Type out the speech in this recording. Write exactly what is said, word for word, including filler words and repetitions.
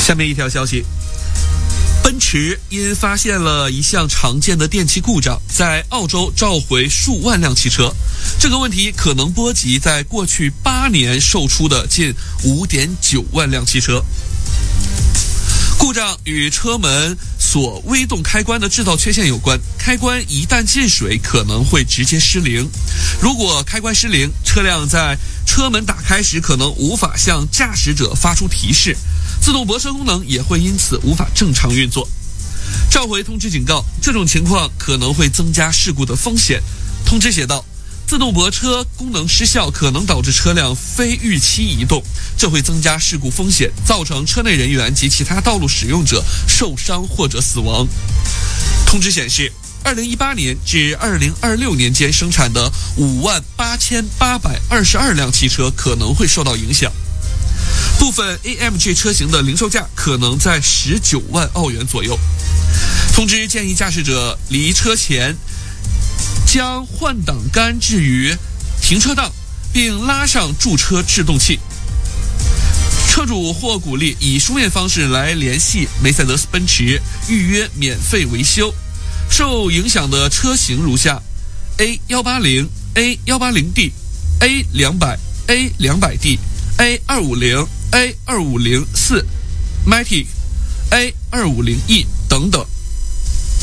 下面一条消息，奔驰因发现了一项常见的电气故障，在澳洲召回数万辆汽车。这个问题可能波及在过去八年售出的近 五点九万辆汽车。故障与车门锁微动开关的制造缺陷有关，开关一旦进水可能会直接失灵。如果开关失灵，车辆在车门打开时可能无法向驾驶者发出提示，自动泊车功能也会因此无法正常运作。召回通知警告，这种情况可能会增加事故的风险。通知写道，自动泊车功能失效可能导致车辆非预期移动，这会增加事故风险，造成车内人员及其他道路使用者受伤或者死亡。通知显示，二零一八年至二零二六年间生产的五万八千八百二十二辆汽车可能会受到影响。部分 A M G 车型的零售价可能在十九万澳元左右。通知建议驾驶者离车前将换挡杆置于停车档，并拉上驻车制动器。车主或鼓励以书面方式来联系梅赛德斯奔驰预约免费维修。受影响的车型如下 A 一八零 A 一八零 D A 两百 A 两百 D A 二五零 A 二五零四 Matic A 二五零 E 等等。